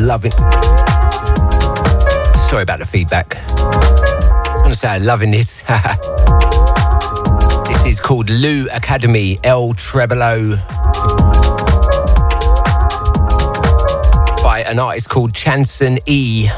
loving... Sorry about the feedback. I was going to say I'm loving this. This is called Lou Academy, El Trebolo, by an artist called Chanson E.